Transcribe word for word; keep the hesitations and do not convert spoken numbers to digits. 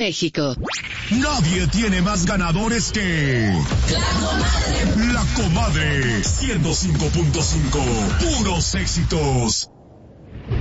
México. Nadie tiene más ganadores que... La Comadre. La Comadre. ciento cinco punto cinco. Puros éxitos.